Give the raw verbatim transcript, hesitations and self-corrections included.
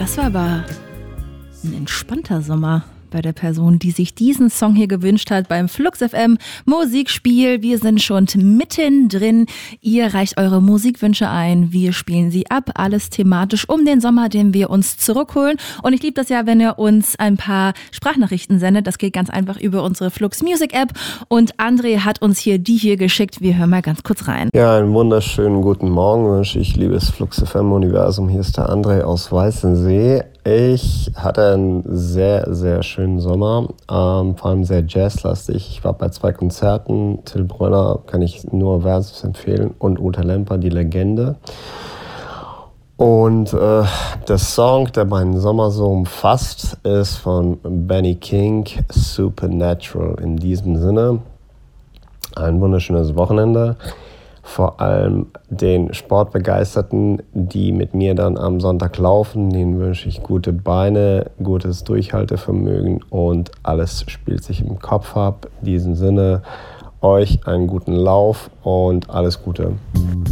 Das war aber ein entspannter Sommer bei der Person, die sich diesen Song hier gewünscht hat beim Flux F M Musikspiel. Wir sind schon mittendrin. Ihr reicht eure Musikwünsche ein. Wir spielen sie ab. Alles thematisch um den Sommer, den wir uns zurückholen. Und ich liebe das ja, wenn ihr uns ein paar Sprachnachrichten sendet. Das geht ganz einfach über unsere Flux Music App. Und André hat uns hier die hier geschickt. Wir hören mal ganz kurz rein. Ja, einen wunderschönen guten Morgen wünsche ich, liebes Flux F M Universum. Hier ist der André aus Weißensee. Ich hatte einen sehr, sehr schönen Sommer, ähm, vor allem sehr jazzlastig. Ich war bei zwei Konzerten. Till Brönner kann ich nur wärmstens empfehlen und Uta Lemper, die Legende. Und äh, der Song, der meinen Sommer so umfasst, ist von Benny King, Supernatural. In diesem Sinne, ein wunderschönes Wochenende. Vor allem den Sportbegeisterten, die mit mir dann am Sonntag laufen, denen wünsche ich gute Beine, gutes Durchhaltevermögen und alles spielt sich im Kopf ab. In diesem Sinne, euch einen guten Lauf und alles Gute.